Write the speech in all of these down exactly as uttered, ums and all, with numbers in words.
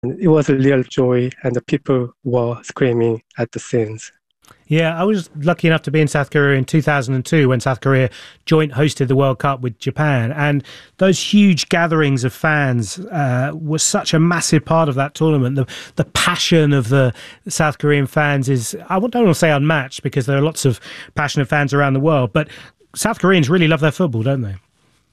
it was a real joy, and the people were screaming at the scenes. Yeah, I was lucky enough to be in South Korea in two thousand two when South Korea joint hosted the World Cup with Japan. And those huge gatherings of fans uh, were such a massive part of that tournament. The, the passion of the South Korean fans is, I don't want to say unmatched, because there are lots of passionate fans around the world. But South Koreans really love their football, don't they?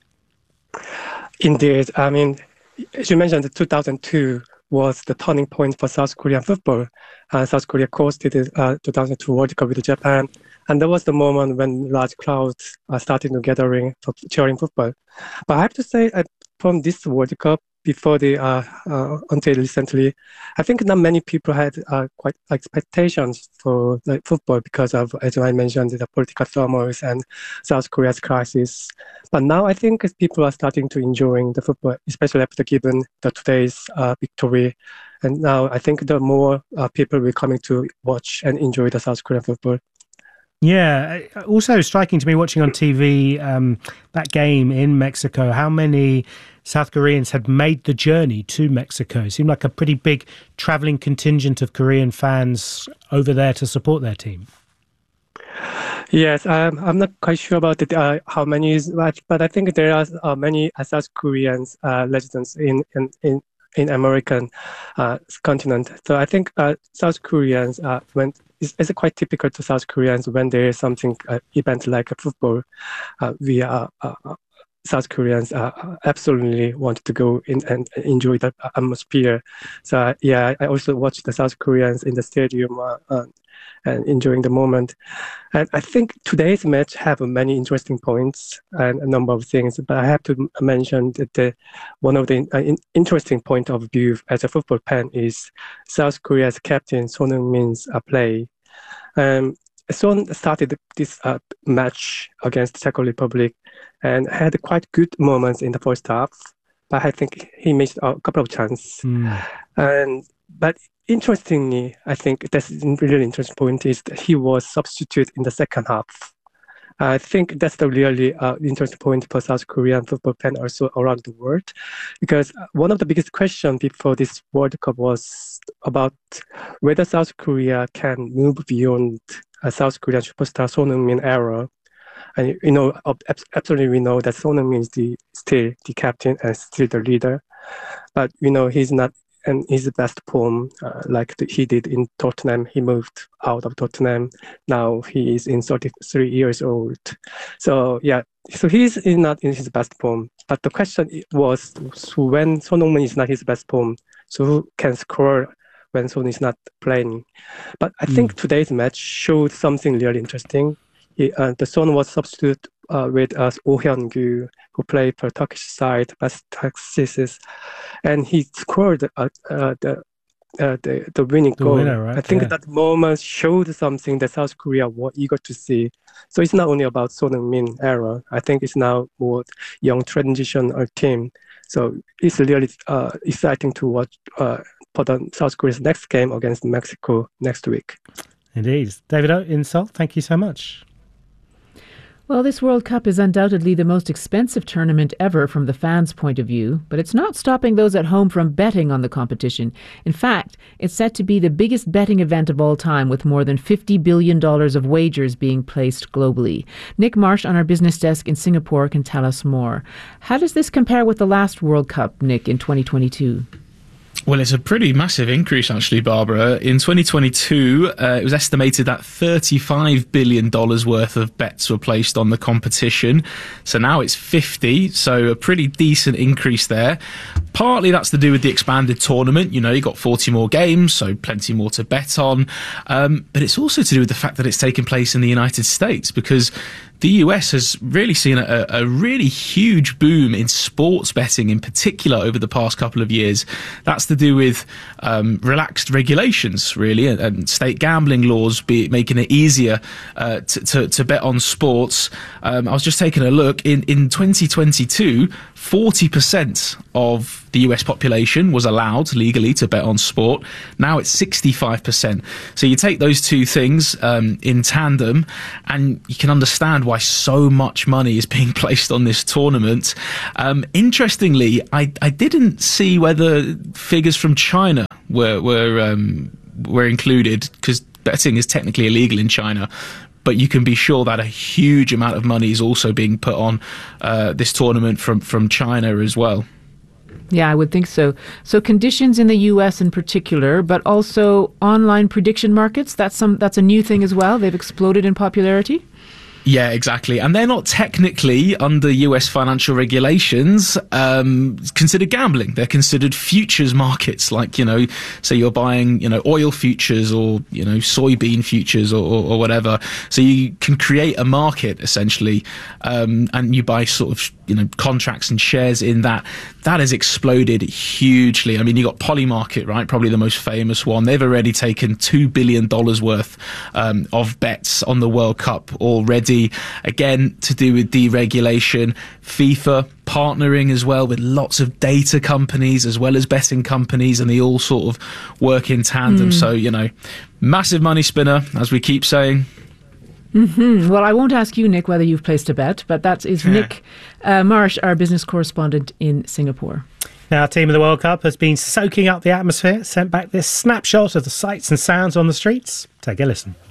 Indeed. I mean, as you mentioned, two thousand two was the turning point for South Korean football. Uh, South Korea hosted the uh, two thousand two World Cup with Japan, and that was the moment when large crowds are starting to gathering for cheering football. But I have to say, uh, from this World Cup, before the uh, uh, until recently, I think not many people had uh, quite expectations for the football because of, as I mentioned, the political turmoils and South Korea's crisis. But now I think people are starting to enjoying the football, especially after given the today's uh, victory. And now I think the more uh, people will coming to watch and enjoy the South Korean football. Yeah, also striking to me watching on T V um, that game in Mexico, how many South Koreans had made the journey to Mexico. It seemed like a pretty big travelling contingent of Korean fans over there to support their team. Yes, um, I'm not quite sure about it, uh, how many, is, but I think there are uh, many South Koreans uh, residents in in in, in American uh, continent. So I think uh, South Koreans uh, went. It's, it's quite typical to South Koreans when there is something uh, event like a football. Uh, we are uh, South Koreans uh, absolutely want to go in and enjoy the atmosphere. So uh, yeah, I also watched the South Koreans in the stadium uh, uh, and enjoying the moment. And I think today's match have many interesting points and a number of things. But I have to mention that the, one of the uh, in, interesting point of view as a football fan is South Korea's captain Son Heung-min's uh, play. Um, Son started this uh, match against the Czech Republic and had quite good moments in the first half, but I think he missed a couple of chances. Mm. And but interestingly, I think that's a really interesting point is that he was substituted in the second half. I think that's the really uh, interesting point for South Korean football fans also around the world, because one of the biggest questions before this World Cup was about whether South Korea can move beyond a South Korean superstar Son Heung-min era. And you know, absolutely we know that Son Heung-min is the, still the captain and still the leader, but you know he's not in his best form uh, like the, he did in Tottenham. He moved out of Tottenham. Now he is in thirty-three years old. So yeah, so he's not in his best form. But the question was, so when Son Heung-min is not his best form, so who can score when Son is not playing? But I think mm. today's match showed something really interesting. He, uh, the Son was substituted uh, with uh, Oh Hyun-gu, who played for Turkish side, Besiktas, and he scored uh, uh, the, uh, the the winning the goal. Winner, right? I think yeah. that moment showed something that South Korea were eager to see. So it's not only about Son Heung-min era. I think it's now more young transition or team. So it's really uh, exciting to watch uh, for the South Korea's next game against Mexico next week. Indeed. David O in Seoul, thank you so much. Well, this World Cup is undoubtedly the most expensive tournament ever from the fans' point of view, but it's not stopping those at home from betting on the competition. In fact, it's set to be the biggest betting event of all time, with more than fifty billion dollars of wagers being placed globally. Nick Marsh on our business desk in Singapore can tell us more. How does this compare with the last World Cup, Nick, in twenty twenty-two? Well, it's a pretty massive increase, actually, Barbara. In twenty twenty-two, uh, it was estimated that thirty-five billion dollars worth of bets were placed on the competition. So now it's fifty, so a pretty decent increase there. Partly that's to do with the expanded tournament. You know, you got forty more games, so plenty more to bet on. Um, but it's also to do with the fact that it's taking place in the United States, because the U S has really seen a, a really huge boom in sports betting in particular over the past couple of years. That's to do with um, relaxed regulations, really, and, and state gambling laws be making it easier uh, to, to, to bet on sports. Um, I was just taking a look. In, in twenty twenty-two, forty percent of the U S population was allowed legally to bet on sport. Now it's sixty-five percent. So you take those two things um, in tandem, and you can understand why so much money is being placed on this tournament. Um, interestingly, I, I didn't see whether figures from China were were um, were included, because betting is technically illegal in China. But you can be sure that a huge amount of money is also being put on uh, this tournament from, from China as well. Yeah, I would think so. So conditions in the U S in particular, but also online prediction markets, that's some that's a new thing as well. They've exploded in popularity. Yeah, exactly. And they're not technically, under U S financial regulations, um, considered gambling. They're considered futures markets, like, you know, say you're buying, you know, oil futures or, you know, soybean futures or, or, or whatever. So you can create a market, essentially, um, and you buy sort of, you know, contracts and shares in that. That has exploded hugely. I mean, you got Polymarket, right? Probably the most famous one. They've already taken two billion dollars worth um, of bets on the World Cup already. Again, to do with deregulation. FIFA partnering as well with lots of data companies as well as betting companies, and they all sort of work in tandem. Mm. So, you know, massive money spinner, as we keep saying. Mm-hmm. Well, I won't ask you, Nick, whether you've placed a bet, but that is yeah. Nick uh, Marsh, our business correspondent in Singapore. Now, our team of the World Cup has been soaking up the atmosphere, sent back this snapshot of the sights and sounds on the streets. Take a listen.